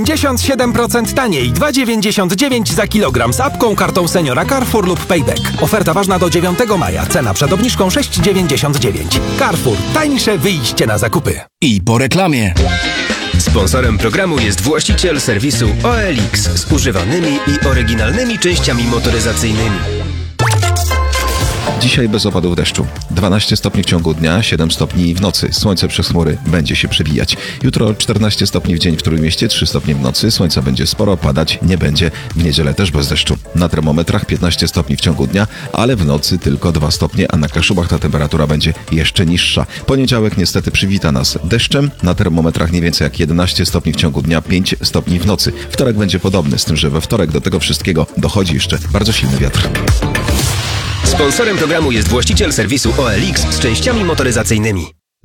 57% taniej, 2,99 za kilogram z apką, kartą seniora Carrefour lub Payback. Oferta ważna do 9 maja. Cena przed obniżką 6,99. Carrefour. Tańsze wyjście na zakupy. I po reklamie. Sponsorem programu jest właściciel serwisu OLX z używanymi i oryginalnymi częściami motoryzacyjnymi. Dzisiaj bez opadów deszczu. 12 stopni w ciągu dnia, 7 stopni w nocy. Słońce przez chmury będzie się przebijać. Jutro 14 stopni w dzień w Trójmieście, 3 stopnie w nocy. Słońca będzie sporo, padać nie będzie. W niedzielę też bez deszczu. Na termometrach 15 stopni w ciągu dnia, ale w nocy tylko 2 stopnie, a na Kaszubach ta temperatura będzie jeszcze niższa. Poniedziałek niestety przywita nas deszczem. Na termometrach nie więcej jak 11 stopni w ciągu dnia, 5 stopni w nocy. Wtorek będzie podobny, z tym, że we wtorek do tego wszystkiego dochodzi jeszcze bardzo silny wiatr. Sponsorem programu jest właściciel serwisu OLX z częściami motoryzacyjnymi.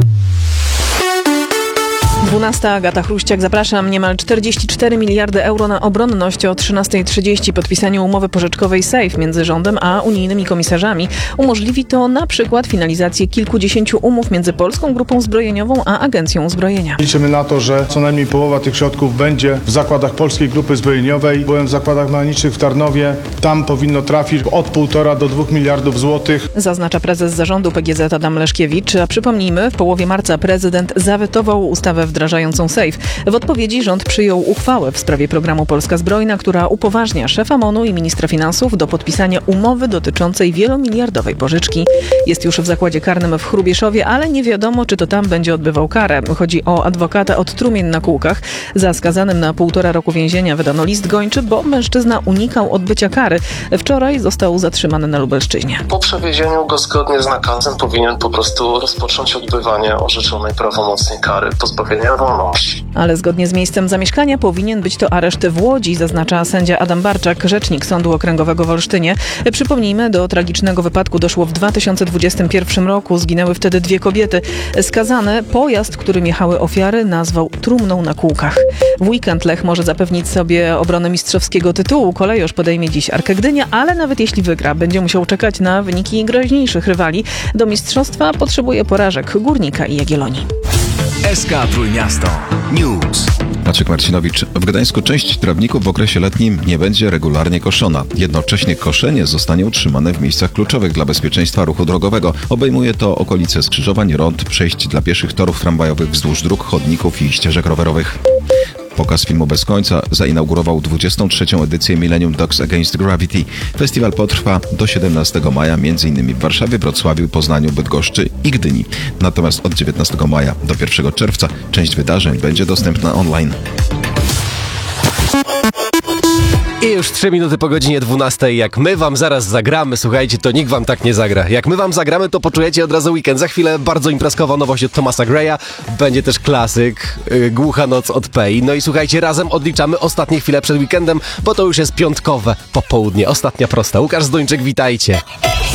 12. Agata Chruściak, zapraszam. Niemal 44 miliardy euro na obronność o 13:30. Podpisanie umowy pożyczkowej SAFE między rządem a unijnymi komisarzami umożliwi to na przykład finalizację kilkudziesięciu umów między Polską Grupą Zbrojeniową a Agencją Uzbrojenia. Liczymy na to, że co najmniej połowa tych środków będzie w zakładach Polskiej Grupy Zbrojeniowej. Byłem w zakładach mechanicznych w Tarnowie. Tam powinno trafić od 1,5 do 2 miliardów złotych. Zaznacza prezes zarządu PGZ Adam Leszkiewicz. A przypomnijmy, w połowie marca prezydent zawetował ustawę wdrażającą SAFE. W odpowiedzi rząd przyjął uchwałę w sprawie programu Polska Zbrojna, która upoważnia szefa MON-u i ministra finansów do podpisania umowy dotyczącej wielomiliardowej pożyczki. Jest już w zakładzie karnym w Hrubieszowie, ale nie wiadomo, czy to tam będzie odbywał karę. Chodzi o adwokata od trumien na kółkach. Za skazanym na 1,5 roku więzienia wydano list gończy, bo mężczyzna unikał odbycia kary. Wczoraj został zatrzymany na Lubelszczyźnie. Po przewiezieniu go zgodnie z nakazem powinien po prostu rozpocząć odbywanie orzeczonej prawomocnej kary pozbawienia wolności. Ale zgodnie z miejscem zamieszkania powinien być to areszt w Łodzi, zaznacza sędzia Adam Barczak, rzecznik Sądu Okręgowego w Olsztynie. Przypomnijmy, do tragicznego wypadku doszło w 2021 roku. Zginęły wtedy 2 kobiety. Skazany pojazd, którym jechały ofiary, nazwał trumną na kółkach. W weekend Lech może zapewnić sobie obronę mistrzowskiego tytułu. Kolejorz podejmie dziś Arkę Gdynia, ale nawet jeśli wygra, będzie musiał czekać na wyniki groźniejszych rywali. Do mistrzostwa potrzebuje porażek Górnika i Jagiellonii. SK Trójmiasto News. Maciek Marcinowicz. W Gdańsku część trawników w okresie letnim nie będzie regularnie koszona. Jednocześnie koszenie zostanie utrzymane w miejscach kluczowych dla bezpieczeństwa ruchu drogowego. Obejmuje to okolice skrzyżowań, rond, przejść dla pieszych, torów tramwajowych wzdłuż dróg, chodników i ścieżek rowerowych. Pokaz filmu Bez końca zainaugurował 23. edycję Millennium Dogs Against Gravity. Festiwal potrwa do 17 maja, m.in. w Warszawie, Wrocławiu, Poznaniu, Bydgoszczy i Gdyni. Natomiast od 19 maja do 1 czerwca część wydarzeń będzie dostępna online. I już 3 minuty po godzinie 12. Jak my wam zaraz zagramy, słuchajcie, to nikt wam tak nie zagra. Jak my wam zagramy, to poczujecie od razu weekend. Za chwilę bardzo imprezkowa nowość od Thomasa Greya. Będzie też klasyk, Głucha noc od Pei. No i słuchajcie, razem odliczamy ostatnie chwile przed weekendem, bo to już jest piątkowe popołudnie. Ostatnia prosta. Łukasz Zdończyk, witajcie.